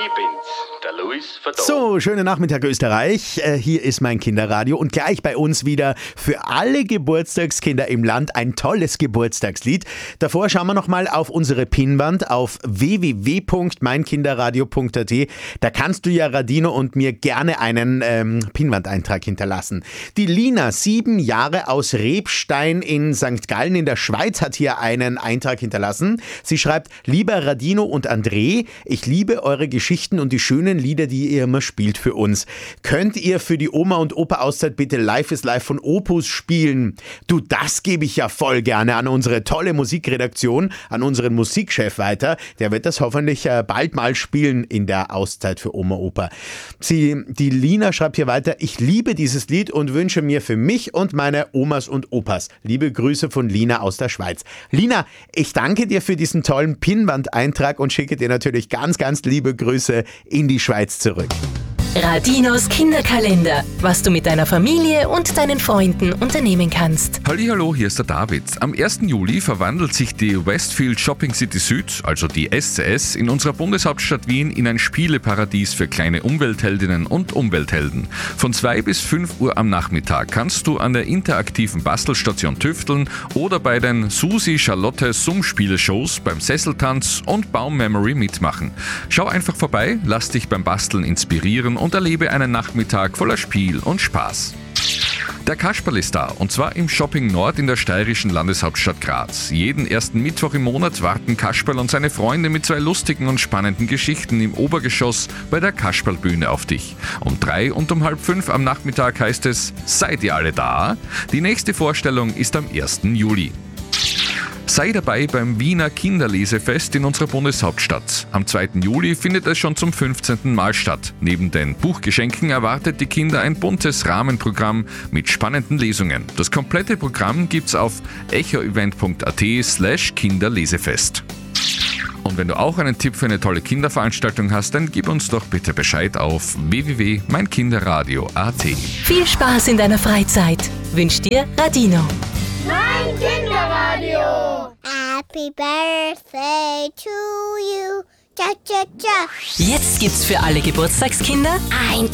Ich bin's, der Luis Verdon. So, schönen Nachmittag Österreich. Hier ist mein Kinderradio und gleich bei uns wieder für alle Geburtstagskinder im Land ein tolles Geburtstagslied. Davor schauen wir nochmal auf unsere Pinnwand auf www.meinkinderradio.at. Da kannst du ja Radino und mir gerne einen Pinnwandeintrag hinterlassen. Die Lina, 7 Jahre aus Rebstein in St. Gallen in der Schweiz, hat hier einen Eintrag hinterlassen. Sie schreibt: Lieber Radino und André, ich liebe eure Geschichten und die schönen Lieder, die ihr immer spielt für uns. Könnt ihr für die Oma- und Opa-Auszeit bitte Life is Life von Opus spielen? Du, das gebe ich ja voll gerne an unsere tolle Musikredaktion, an unseren Musikchef weiter. Der wird das hoffentlich bald mal spielen in der Auszeit für Oma, Opa. Die Lina schreibt hier weiter: Ich liebe dieses Lied und wünsche mir für mich und meine Omas und Opas. Liebe Grüße von Lina aus der Schweiz. Lina, ich danke dir für diesen tollen Pinnwand-Eintrag und schicke dir natürlich ganz, ganz liebe Grüße in die Schweiz zurück. Radinos Kinderkalender, was du mit deiner Familie und deinen Freunden unternehmen kannst. Hallihallo, hier ist der David. Am 1. Juli verwandelt sich die Westfield Shopping City Süd, also die SCS, in unserer Bundeshauptstadt Wien in ein Spieleparadies für kleine Umweltheldinnen und Umwelthelden. Von 2 bis 5 Uhr am Nachmittag kannst du an der interaktiven Bastelstation tüfteln oder bei den Susi-Charlotte-Summ-Spiele-Shows beim Sesseltanz und Baum-Memory mitmachen. Schau einfach vorbei, lass dich beim Basteln inspirieren und erlebe einen Nachmittag voller Spiel und Spaß. Der Kasperl ist da, und zwar im Shopping Nord in der steirischen Landeshauptstadt Graz. Jeden ersten Mittwoch im Monat warten Kasperl und seine Freunde mit 2 lustigen und spannenden Geschichten im Obergeschoss bei der Kasperlbühne auf dich. Um 3 und um 4:30 am Nachmittag heißt es: Seid ihr alle da? Die nächste Vorstellung ist am 1. Juli. Sei dabei beim Wiener Kinderlesefest in unserer Bundeshauptstadt. Am 2. Juli findet es schon zum 15. Mal statt. Neben den Buchgeschenken erwartet die Kinder ein buntes Rahmenprogramm mit spannenden Lesungen. Das komplette Programm gibt's auf echoevent.at/Kinderlesefest. Und wenn du auch einen Tipp für eine tolle Kinderveranstaltung hast, dann gib uns doch bitte Bescheid auf www.meinkinderradio.at. Viel Spaß in deiner Freizeit wünscht dir Radino. Mein Kinderradio. Happy Birthday to you. Cha cha cha. Jetzt gibt's für alle Geburtstagskinder Ein